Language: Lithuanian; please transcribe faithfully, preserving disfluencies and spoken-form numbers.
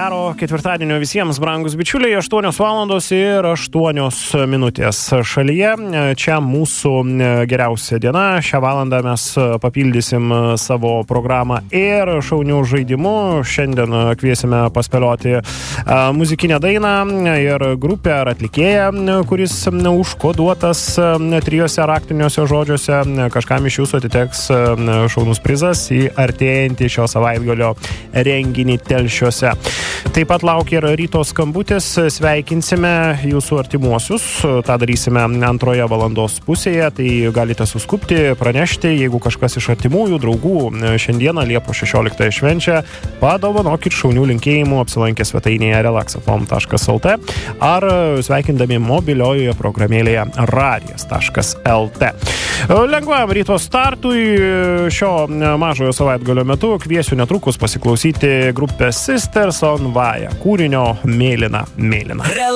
Gero ketvirtadienio visiems, brangus bičiuliai, aštuonios valandos ir aštuonios minutės šalyje. Čia mūsų geriausia diena. Šią valandą mes papildysim savo programą ir šaunių žaidimų. Šiandien kviesime paspėlioti muzikinę dainą ir grupę ar atlikėją, kuris užkoduotas trijose raktiniuose žodžiuose. Kažkam iš jūsų atiteks šaunus prizas į artėjantį šio savaitgalio renginį Telšiuose. Taip pat laukia ir ryto skambutis, sveikinsime jūsų artimuosius, tą darysime antroje valandos pusėje, tai galite suskupti, pranešti, jeigu kažkas iš artimųjų draugų šiandieną Liepos šešioliktąją švenčia, padovanokit šaunių linkėjimų apsilankę svetainėje relax f m taškas l t ar sveikindami mobiliojoje programėlėje radijas taškas l t. Lengvam ryto startui šio mažojo savaitgalio metu kviesiu netrukus pasiklausyti grupės Sisters on Vaja kūrinio Mėlyna, mėlyna.